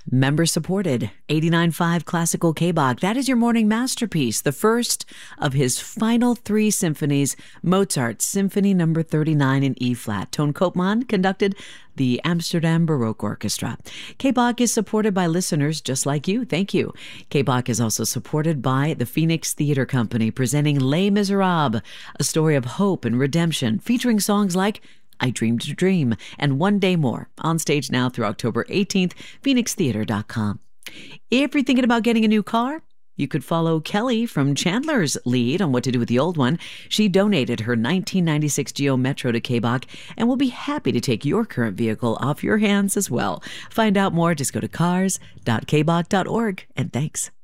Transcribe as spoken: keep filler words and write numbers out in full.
Member supported, eighty-nine point five Classical K-Bach. That is your morning masterpiece, the first of his final three symphonies, Mozart's Symphony Number thirty-nine in E-flat. Toon Koopman conducted the Amsterdam Baroque Orchestra. K-Bach is supported by listeners just like you. Thank you. K-Bach is also supported by the Phoenix Theater Company, presenting Les Miserables, a story of hope and redemption, featuring songs like I Dreamed a Dream, and One Day More, on stage now through October eighteenth, phoenix theater dot com. If you're thinking about getting a new car, you could follow Kelly from Chandler's lead on what to do with the old one. She donated her nineteen ninety-six Geo Metro to K-Bach and will be happy to take your current vehicle off your hands as well. Find out more, just go to cars dot k bach dot org, and thanks.